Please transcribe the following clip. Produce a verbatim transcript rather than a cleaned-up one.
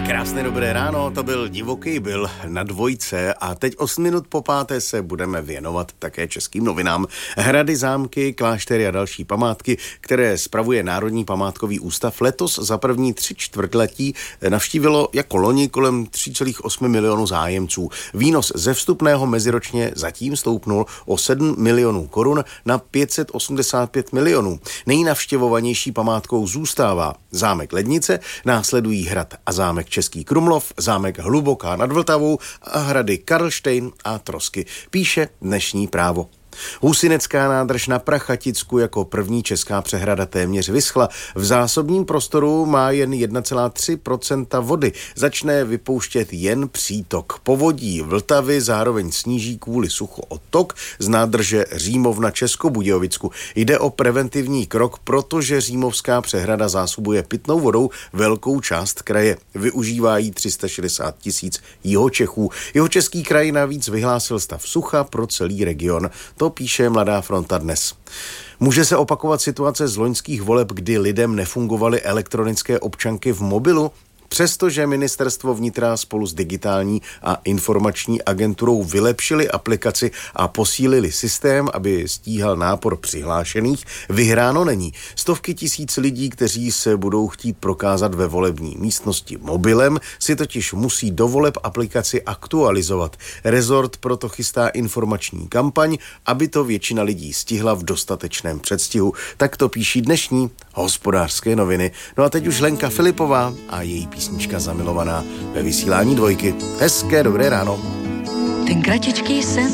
Krásné dobré ráno, to byl Divoký Bill na dvojce a teď osm minut po páté se budeme věnovat také českým novinám. Hrady, zámky, kláštery a další památky, které spravuje Národní památkový ústav, letos za první tři čtvrtletí navštívilo jako loni kolem tři celá osm milionů zájemců. Výnos ze vstupného meziročně zatím stoupnul o sedm milionů korun na pět set osmdesát pět milionů. Nejnavštěvovanější památkou zůstává zámek Lednice, následují hrad a zámek Český Krumlov, zámek Hluboká nad Vltavou a hrady Karlštejn a Trosky, píše dnešní Právo. Husínecká nádrž na Prachaticku jako první česká přehrada téměř vyschla. V zásobním prostoru má jen jedna celá tři procenta vody. Začne vypouštět jen přítok. Povodí Vltavy zároveň sníží kvůli suchu odtok z nádrže Římovna Českobudějovicku. Jde o preventivní krok, protože Římovská přehrada zásobuje pitnou vodou velkou část kraje. Využívá jí tři sta šedesát tisíc Jihočechů. Jihočeský kraj navíc vyhlásil stav sucha pro celý region. To píše Mladá fronta dnes. Může se opakovat situace z loňských voleb, kdy lidem nefungovaly elektronické občanky v mobilu? Přestože ministerstvo vnitra spolu s digitální a informační agenturou vylepšili aplikaci a posílili systém, aby stíhal nápor přihlášených, vyhráno není. Stovky tisíc lidí, kteří se budou chtít prokázat ve volební místnosti mobilem, si totiž musí do voleb aplikaci aktualizovat. Rezort proto chystá informační kampaň, aby to většina lidí stihla v dostatečném předstihu. Tak to píší dnešní Hospodářské noviny. No a teď už Lenka Filipová a její písnička Zamilovaná ve vysílání Dvojky. Hezké dobré ráno. Ten kratičký sen